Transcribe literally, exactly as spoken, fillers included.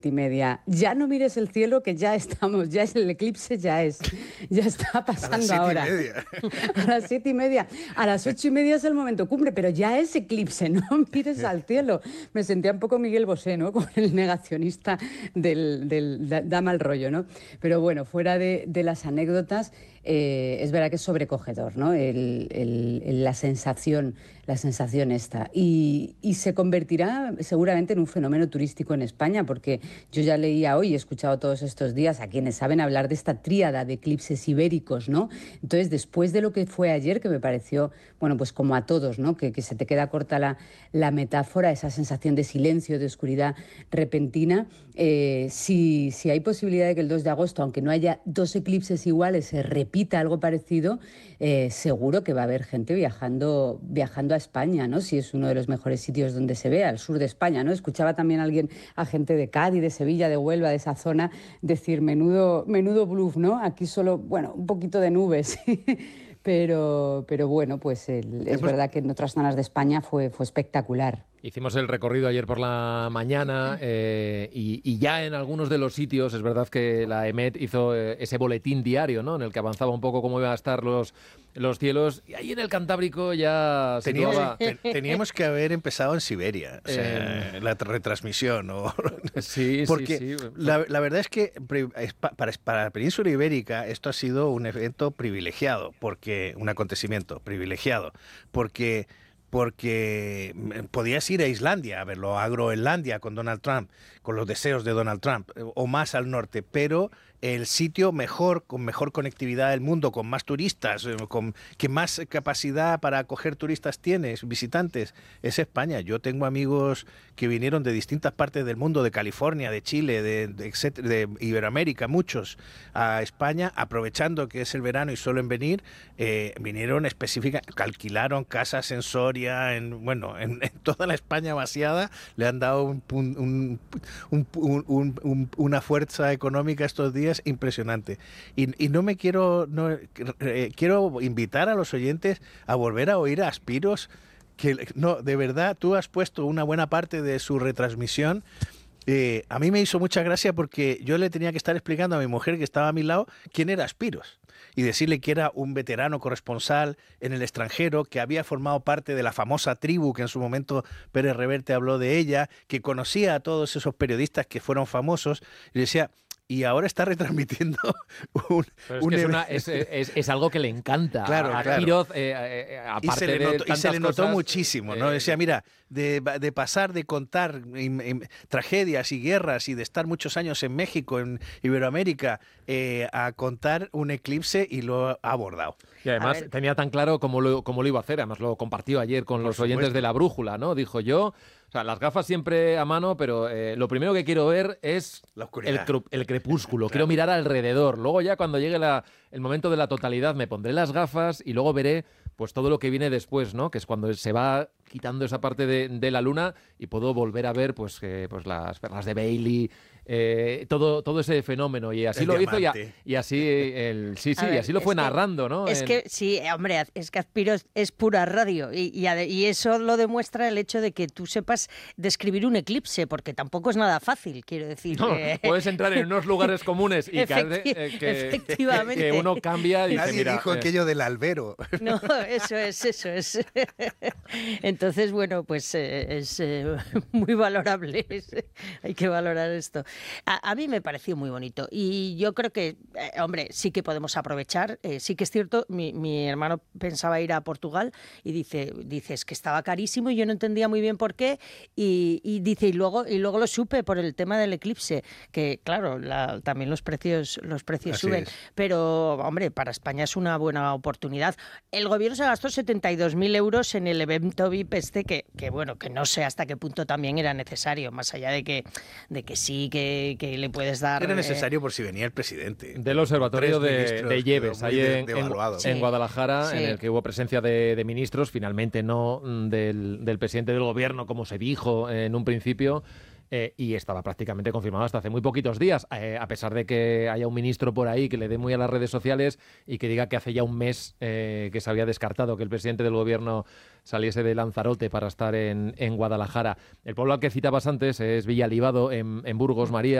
y media. Ya no mires el cielo, que ya estamos, ya es el eclipse, ya es, ya está pasando ahora. A las siete y media. A las siete y media. A las ocho y media es el momento cumbre, pero ya es eclipse, no mires al cielo. Me sentía un poco Miguel Bosé, ¿no? Con el negacionista del, del da, da mal rollo, ¿no? Pero bueno, fuera de, de las anécdotas, eh, es verdad que es sobrecogedor, ¿no? El, el, el, la sensación, la sensación esta. Y, y se convertirá seguramente en un fenómeno turístico en España, porque yo ya leía hoy y he escuchado todos estos días a quienes saben hablar de esta tríada de eclipses ibéricos, ¿no? Entonces, después de lo que fue ayer, que me pareció, bueno, pues como a todos, ¿no? Que, que se te queda corta la, la metáfora, esa sensación de silencio, de oscuridad repentina. Eh, si, si hay posibilidad de que el dos de agosto, aunque no haya dos eclipses iguales, se repita algo parecido, eh, seguro que va a haber gente viajando, viajando a España, ¿no? Si es uno de los mejores sitios donde se ve, al sur de España, ¿no? Escuchaba también a alguien, a gente de Cádiz, de Sevilla, de Huelva, de esa zona, decir menudo, menudo bluff, ¿no? Aquí solo, bueno, un poquito de nubes. Pero, pero bueno, pues el, es verdad que en otras zonas de España fue, fue espectacular. Hicimos el recorrido ayer por la mañana eh, y, y ya en algunos de los sitios es verdad que la EMET hizo eh, ese boletín diario, ¿no? En el que avanzaba un poco cómo iban a estar los, los cielos. Y ahí en el Cantábrico ya se Teníamos, situaba... te, teníamos que haber empezado en Siberia, o sea, eh... la retransmisión. O... Sí, Porque sí, sí. La, la verdad es que para, para la península ibérica esto ha sido un evento privilegiado, porque un acontecimiento privilegiado, porque... porque podías ir a Islandia, a verlo, a Groenlandia con Donald Trump, con los deseos de Donald Trump, o más al norte, pero el sitio mejor, con mejor conectividad del mundo, con más turistas, con que más capacidad para acoger turistas tienes, visitantes, es España. Yo tengo amigos que vinieron de distintas partes del mundo, de California, de Chile, de, de, etcétera, de Iberoamérica, muchos, a España, aprovechando que es el verano y suelen venir, eh, vinieron específicamente, alquilaron casas en Soria, en, bueno, en, en toda la España vaciada, le han dado un, un, un, un, un, un, una fuerza económica estos días impresionante. Y, y no me quiero, no, eh, quiero invitar a los oyentes a volver a oír a Aspiros, que no, de verdad, tú has puesto una buena parte de su retransmisión. Eh, a mí me hizo mucha gracia porque yo le tenía que estar explicando a mi mujer que estaba a mi lado quién era Aspiros y decirle que era un veterano corresponsal en el extranjero, que había formado parte de la famosa tribu que en su momento Pérez Reverte habló de ella, que conocía a todos esos periodistas que fueron famosos, y decía... Y ahora está retransmitiendo un... Pero es, un que es, una, es, es, es algo que le encanta claro, a claro. Quiroz, eh, eh, aparte y se le notó, de y se le notó cosas, muchísimo, ¿no? Eh, Decía, mira, de, de pasar de contar in, in, tragedias y guerras y de estar muchos años en México, en Iberoamérica, eh, a contar un eclipse, y lo ha abordado. Y además tenía tan claro cómo lo, cómo lo iba a hacer, además lo compartió ayer con Por los supuesto. oyentes de La Brújula, ¿no? Dijo yo... O sea, las gafas siempre a mano, pero eh, lo primero que quiero ver es la oscuridad. El, cru- el crepúsculo. Claro. Quiero mirar alrededor. Luego ya cuando llegue la, el momento de la totalidad me pondré las gafas y luego veré pues todo lo que viene después, ¿no? Que es cuando se va quitando esa parte de, de la luna y puedo volver a ver pues, eh, pues las perlas de Bailey, eh, todo, todo ese fenómeno. Y así el lo diamante. hizo y, y así el, sí, sí, ver, y así lo fue que, narrando, ¿no? Es en... que sí, hombre, es que Aspiros es pura radio y, y, y eso lo demuestra el hecho de que tú sepas describir un eclipse, porque tampoco es nada fácil, quiero decir. No, eh... puedes entrar en unos lugares comunes y Efecti- que, que, efectivamente. que uno cambia y Nadie dice, mira, dijo eh, aquello del albero. No, eso es, eso es. Entonces, bueno, pues eh, es eh, muy valorable. Es, hay que valorar esto. A, a mí me pareció muy bonito y yo creo que, eh, hombre, sí que podemos aprovechar. Eh, sí que es cierto, mi, mi hermano pensaba ir a Portugal y dice, dice, es que estaba carísimo y yo no entendía muy bien por qué. Y, y dice, y luego, y luego lo supe por el tema del eclipse, que claro, la, también los precios, los precios Así suben. es. Pero, hombre, para España es una buena oportunidad. El gobierno se gastó setenta y dos mil euros en el evento V I P este, que, que bueno, que no sé hasta qué punto también era necesario, más allá de que, de que sí, que, que le puedes dar... Era eh, necesario por si venía el presidente. del observatorio Tres de, ministros de Lleves, muy ahí de- en, en, devaluados. en Sí. Guadalajara, Sí. en el que hubo presencia de, de ministros, finalmente no mm, del, del presidente del gobierno, como se dijo en un principio, eh, y estaba prácticamente confirmado hasta hace muy poquitos días, eh, a pesar de que haya un ministro por ahí que le dé muy a las redes sociales y que diga que hace ya un mes eh, que se había descartado que el presidente del gobierno saliese de Lanzarote para estar en, en Guadalajara. El pueblo al que citabas antes es Villalibado, en, en Burgos, María.